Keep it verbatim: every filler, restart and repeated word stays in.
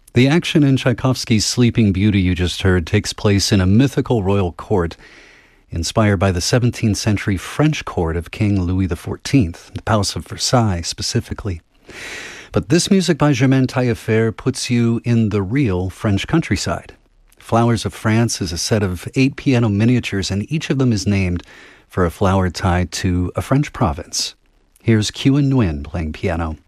The action in Tchaikovsky's Sleeping Beauty you just heard takes place in a mythical royal court inspired by the seventeenth century French court of King Louis the fourteenth, the Palace of Versailles specifically. But this music by Germaine Taillefer puts you in the real French countryside. Flowers of France is a set of eight piano miniatures, and each of them is named for a flower tied to a French province. Here's Kyu and Nguyen playing piano.